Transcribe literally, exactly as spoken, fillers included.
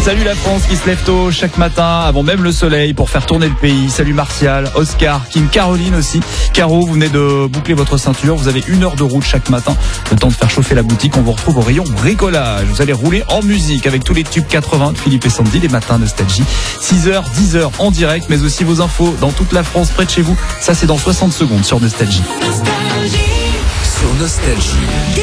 Salut la France qui se lève tôt chaque matin, avant même le soleil, pour faire tourner le pays. Salut Martial, Oscar, Kim, Caroline aussi. Caro, vous venez de boucler votre ceinture. Vous avez une heure de route chaque matin. Le temps de faire chauffer la boutique. On vous retrouve au rayon bricolage. Vous allez rouler en musique avec tous les tubes quatre-vingts de Philippe et Sandy, les matins Nostalgie. six heures, dix heures en direct, mais aussi vos infos dans toute la France, près de chez vous. Ça, c'est dans soixante secondes sur Nostalgie. Nostalgie. Sur Nostalgie.